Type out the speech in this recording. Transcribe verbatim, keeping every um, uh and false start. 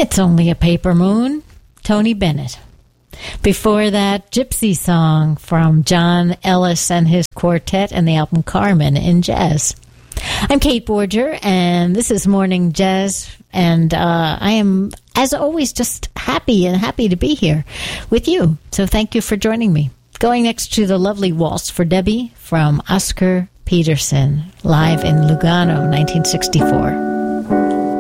It's Only a Paper Moon, Tony Bennett. Before that, Gypsy Song from John Ellis and his quartet and the album Carmen in Jazz. I'm Kate Borger, and this is Morning Jazz, and uh, I am, as always, just happy and happy to be here with you. So thank you for joining me. Going next to the lovely Waltz for Debbie from Oscar Peterson, live in Lugano, nineteen sixty-four.